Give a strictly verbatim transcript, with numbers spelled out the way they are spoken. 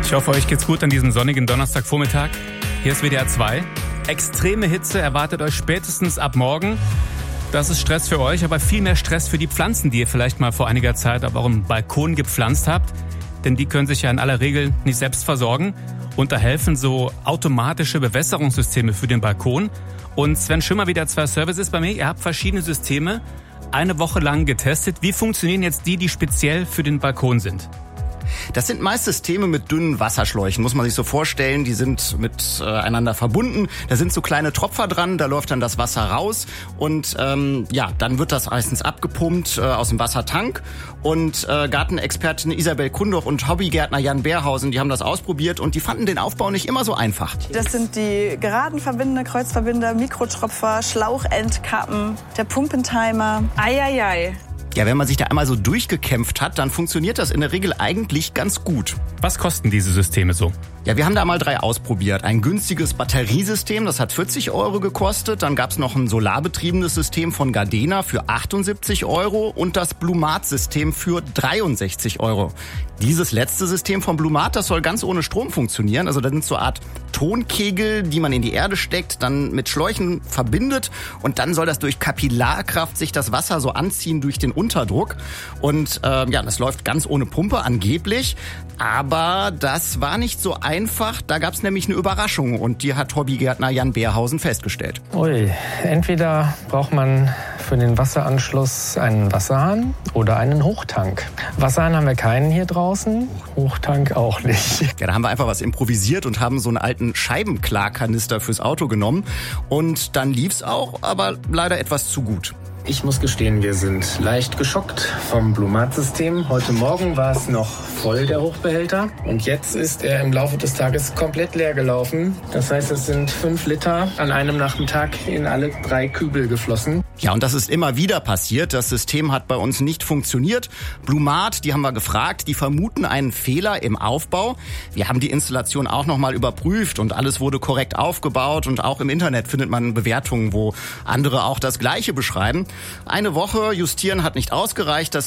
Ich hoffe, euch geht's gut an diesem sonnigen Donnerstagvormittag. Hier ist W D R zwei. Extreme Hitze erwartet euch spätestens ab morgen. Das ist Stress für euch, aber viel mehr Stress für die Pflanzen, die ihr vielleicht mal vor einiger Zeit auf eurem Balkon gepflanzt habt. Denn die können sich ja in aller Regel nicht selbst versorgen. Und da helfen so automatische Bewässerungssysteme für den Balkon. Und Sven Schimmer, W D R zwei Service ist bei mir. Ihr habt verschiedene Systeme eine Woche lang getestet. Wie funktionieren jetzt die, die speziell für den Balkon sind? Das sind meist Systeme mit dünnen Wasserschläuchen, muss man sich so vorstellen. Die sind miteinander verbunden. Da sind so kleine Tropfer dran, da läuft dann das Wasser raus. Und ähm, ja, dann wird das meistens abgepumpt äh, aus dem Wassertank. Und äh, Gartenexpertin Isabel Kundorf und Hobbygärtner Jan Beerhausen, die haben das ausprobiert und die fanden den Aufbau nicht immer so einfach. Das sind die geraden Verbinder, Kreuzverbinder, Mikrotropfer, Schlauchendkappen, der Pumpentimer. Eieiei. Ja, wenn man sich da einmal so durchgekämpft hat, dann funktioniert das in der Regel eigentlich ganz gut. Was kosten diese Systeme so? Ja, wir haben da mal drei ausprobiert. Ein günstiges Batteriesystem, das hat vierzig Euro gekostet. Dann gab's noch ein solarbetriebenes System von Gardena für achtundsiebzig Euro und das Blumat-System für dreiundsechzig Euro. Dieses letzte System von Blumat, das soll ganz ohne Strom funktionieren. Also das sind so eine Art Tonkegel, die man in die Erde steckt, dann mit Schläuchen verbindet und dann soll das durch Kapillarkraft sich das Wasser so anziehen durch den Unterdruck. Und äh, ja, das läuft ganz ohne Pumpe angeblich. Aber das war nicht so einfach. Da gab es nämlich eine Überraschung und die hat Hobbygärtner Jan Beerhausen festgestellt. Ui, entweder braucht man für den Wasseranschluss einen Wasserhahn oder einen Hochtank. Wasserhahn haben wir keinen hier draußen, Hochtank auch nicht. Ja, da haben wir einfach was improvisiert und haben so einen alten Scheibenklarkanister fürs Auto genommen. Und dann lief's auch, aber leider etwas zu gut. Ich muss gestehen, wir sind leicht geschockt vom Blumat-System. Heute Morgen war es noch voll, der Hochbehälter. Und jetzt ist er im Laufe des Tages komplett leer gelaufen. Das heißt, es sind fünf Liter an einem Nachmittag in alle drei Kübel geflossen. Ja, und das ist immer wieder passiert. Das System hat bei uns nicht funktioniert. Blumat, die haben wir gefragt, die vermuten einen Fehler im Aufbau. Wir haben die Installation auch nochmal überprüft und alles wurde korrekt aufgebaut. Und auch im Internet findet man Bewertungen, wo andere auch das Gleiche beschreiben. Eine Woche justieren hat nicht ausgereicht. Das